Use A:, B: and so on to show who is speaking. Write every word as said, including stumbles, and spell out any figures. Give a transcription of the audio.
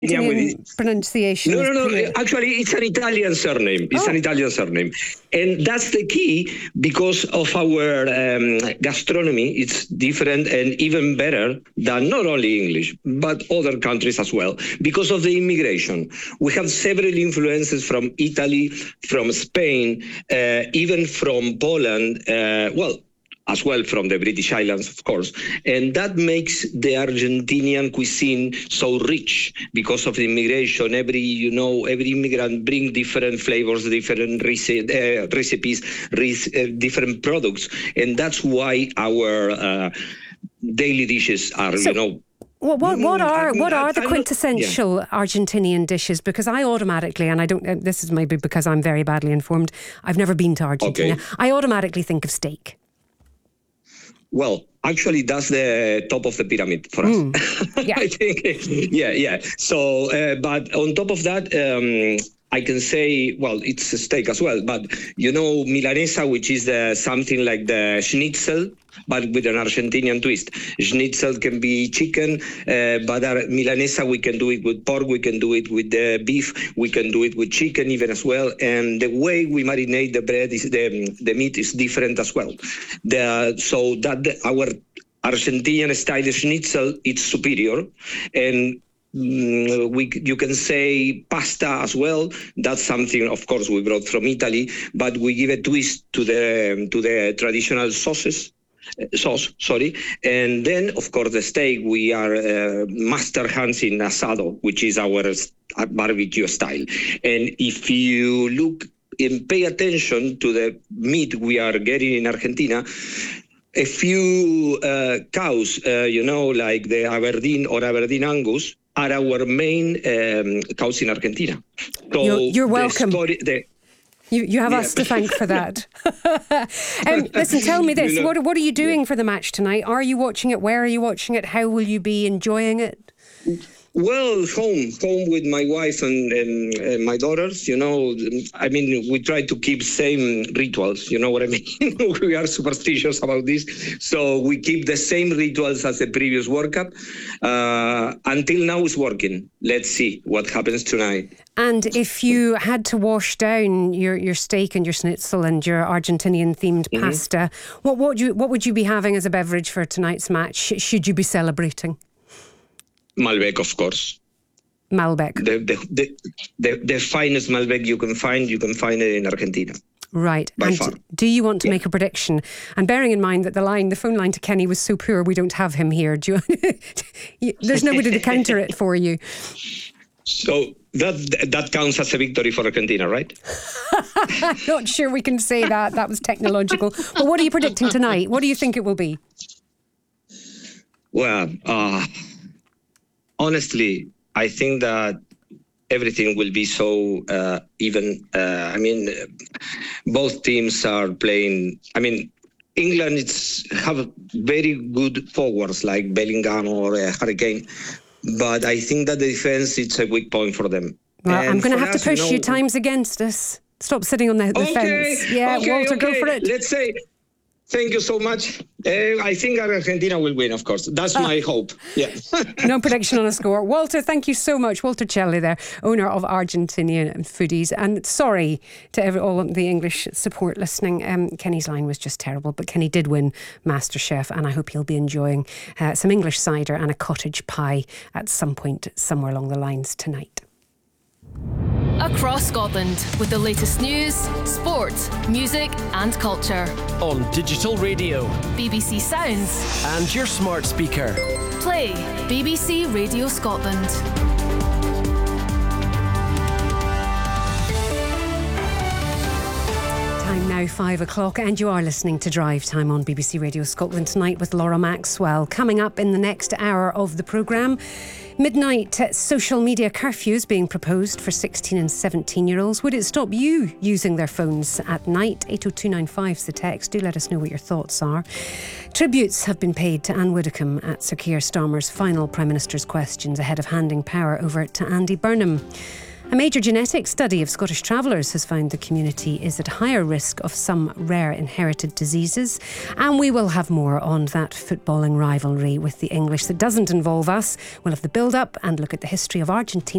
A: Italian pronunciation.
B: No, no, no. Actually, it's an Italian surname. It's oh. an Italian surname. And that's the key because of our um, gastronomy. It's different and even better than not only English, but other countries as well. Because of the immigration. We have several influences from Italy, from Spain, uh, even from Poland. Uh, well, as well from the British Islands, of course. And that makes the Argentinian cuisine so rich because of the immigration. Every, you know, every immigrant brings different flavors, different reci- uh, recipes, rec- uh, different products. And that's why our uh, daily dishes are, so- you know,
A: Well, what what are what are the quintessential yeah. Argentinian dishes? Because I automatically, and I don't, this is maybe because I'm very badly informed, I've never been to Argentina. Okay. I automatically think of steak.
B: Well, actually, that's the top of the pyramid for us.
A: Mm, yeah.
B: I think, yeah, yeah. So, uh, but on top of that, um, I can say, well, it's a steak as well. But you know, milanesa, which is uh, something like the schnitzel, but with an Argentinian twist. Schnitzel can be chicken, uh, but our milanesa, we can do it with pork, we can do it with the beef, we can do it with chicken even as well. And the way we marinate the bread, is the, the meat is different as well. The, so that the, our Argentinian style schnitzel, it's superior. And Mm, we, you can say pasta as well. That's something, of course, we brought from Italy, but we give a twist to the to the traditional sauces. Sauce, sorry. And then, of course, the steak, we are uh, master hands in asado, which is our uh, barbecue style. And if you look and pay attention to the meat we are getting in Argentina, a few uh, cows, uh, you know, like the Aberdeen or Aberdeen Angus, are our main um, cows in Argentina. So
A: you're, you're welcome.
B: The story, the,
A: you, you have yeah. us to thank for that. um, listen, tell me this. You know, what, what are you doing yeah. for the match tonight? Are you watching it? Where are you watching it? How will you be enjoying it?
B: Well, home, home with my wife and, and, and my daughters, you know, I mean, we try to keep same rituals, you know what I mean? We are superstitious about this. So we keep the same rituals as the previous World Cup. Uh, until now it's working. Let's see what happens tonight.
A: And if you had to wash down your, your steak and your schnitzel and your Argentinian-themed mm-hmm. pasta, what, what, would you, what would you be having as a beverage for tonight's match, should you be celebrating?
B: Malbec, of course.
A: Malbec.
B: The the, the the the finest Malbec you can find, you can find it in Argentina.
A: Right.
B: By
A: and
B: far.
A: Do you want to
B: yeah.
A: make a prediction? And bearing in mind that the line, the phone line to Kenny was so poor, we don't have him here. Do you, there's nobody to counter it for you.
B: So that that counts as a victory for Argentina, right?
A: Not sure we can say that. That was technological. But what are you predicting tonight? What do you think it will be?
B: Well, uh, honestly, I think that everything will be so uh, even. Uh, I mean, both teams are playing. I mean, England it's have very good forwards like Bellingham or uh, Hurricane, but I think that the defense it's a weak point for them.
A: Well,
B: and
A: I'm going to have
B: us,
A: to push
B: you, know,
A: you times against us. Stop sitting on the, the
B: okay,
A: fence. Yeah,
B: okay,
A: Walter,
B: okay.
A: go for it.
B: Let's say. Thank you so much. Uh, I think Argentina will win, of course. That's my hope. Yeah.
A: No prediction on a score. Walter, thank you so much. Walter Celli there, owner of Argentinian Foodies. And sorry to every, all the English support listening. Um, Kenny's line was just terrible, but Kenny did win MasterChef, and I hope he'll be enjoying uh, some English cider and a cottage pie at some point somewhere along the lines tonight.
C: Across Scotland with the latest news, sport, music and culture.
D: On digital radio,
C: B B C Sounds
D: and your smart speaker.
C: Play B B C Radio Scotland.
A: Time now five o'clock and you are listening to Drive Time on B B C Radio Scotland tonight with Laura Maxwell. Coming up in the next hour of the programme, midnight social media curfews being proposed for sixteen and seventeen year olds. Would it stop you using their phones at night? eight oh two nine five is the text. Do let us know what your thoughts are. Tributes have been paid to Anne Widdecombe at Sir Keir Starmer's final Prime Minister's questions ahead of handing power over to Andy Burnham. A major genetic study of Scottish travellers has found the community is at higher risk of some rare inherited diseases. And we will have more on that footballing rivalry with the English that doesn't involve us. We'll have the build-up and look at the history of Argentina.